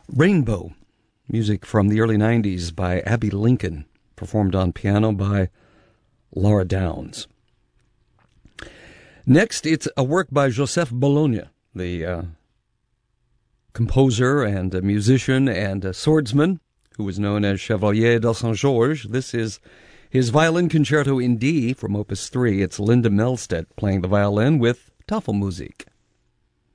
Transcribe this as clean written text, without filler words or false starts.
Rainbow, music from the early 90s by Abby Lincoln, performed on piano by Laura Downs. Next, it's a work by Joseph Bologna, the composer and a musician and a swordsman who was known as Chevalier de Saint-Georges. This is his violin concerto in D from Opus 3. It's Linda Melstedt playing the violin with Tafelmusik.